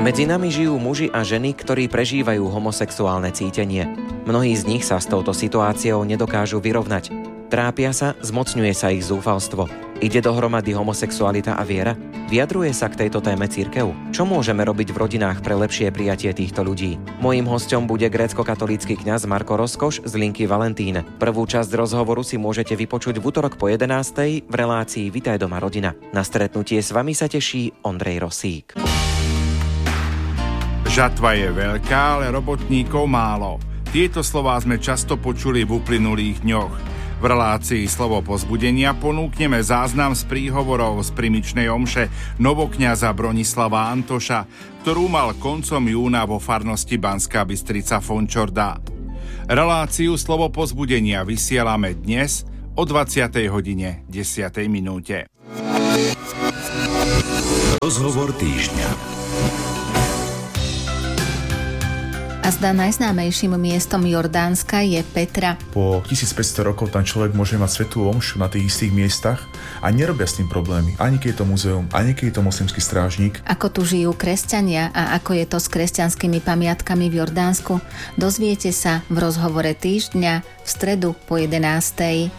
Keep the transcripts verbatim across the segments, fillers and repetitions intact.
Medzi nami žijú muži a ženy, ktorí prežívajú homosexuálne cítenie. Mnohí z nich sa s touto situáciou nedokážu vyrovnať. Trápia sa, zmocňuje sa ich zúfalstvo. Ide dohromady homosexualita a viera? Vyjadruje sa k tejto téme cirkev? Čo môžeme robiť v rodinách pre lepšie prijatie týchto ľudí? Mojím hosťom bude grécko-katolícky kňaz Marko Rozkoš z linky Valentín. Prvú časť rozhovoru si môžete vypočuť v utorok po jedenástej v relácii Vitaj doma rodina. Na stretnutie s vami sa teší Ondrej Rosík. Žatva je veľká, ale robotníkov málo. Tieto slová sme často počuli v uplynulých dňoch. V relácii Slovo povzbudenia ponúkneme záznam z príhovorov z primičnej omše novokňaza Bronislava Antoša, ktorú mal koncom júna vo farnosti Banská Bystrica Fončordá. Reláciu Slovo povzbudenia vysielame dnes o dvadsiatej hodine desiatej minúte. Rozhovor týždňa. A zdá najznámejším miestom Jordánska je Petra. Po tisícpäťsto rokov tam človek môže mať svätú omšu na tých istých miestach a nerobia s tým problémy. Ani keď je to muzeum, ani keď je to moslimský strážnik. Ako tu žijú kresťania a ako je to s kresťanskými pamiatkami v Jordánsku, dozviete sa v rozhovore týždňa v stredu po jedenástej.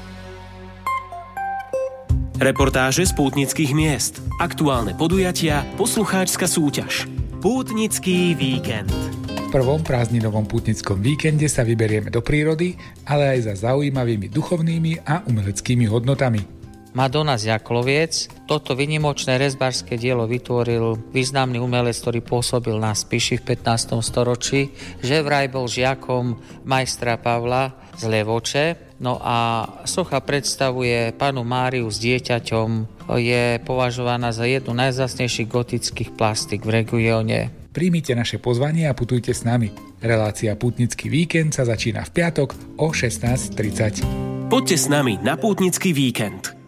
Reportáže z pútnických miest, aktuálne podujatia, poslucháčska súťaž. Pútnický víkend. V prvom prázdninovom pútnickom víkende sa vyberieme do prírody, ale aj za zaujímavými duchovnými a umeleckými hodnotami. Madonna z Jakloviec. Toto vynimočné rezbárske dielo vytvoril významný umelec, ktorý pôsobil na Spiši v pätnástom storočí, že vraj bol žiakom majstra Pavla z Levoče. No a socha predstavuje Pannu Máriu s dieťaťom, je považovaná za jednu najvzácnejších gotických plastik v regióne. Príjmite naše pozvanie a putujte s nami. Relácia Pútnický víkend sa začína v piatok o šestnásť tridsať. Poďte s nami na Pútnický víkend.